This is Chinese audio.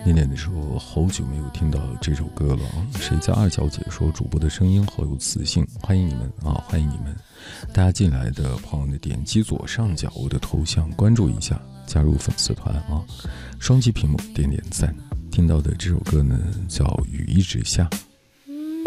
念念的说好久没有听到这首歌了，谁家二小姐说主播的声音好有磁性，欢迎你们啊，欢迎你们！大家进来的朋友呢，点击左上角我的头像关注一下，加入粉丝团啊，双击屏幕点点赞。听到的这首歌呢叫《雨一直下》。